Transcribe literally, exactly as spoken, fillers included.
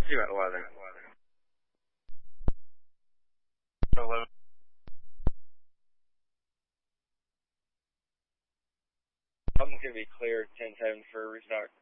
See about weather. eleven. I'm going to be clear ten ten for restock.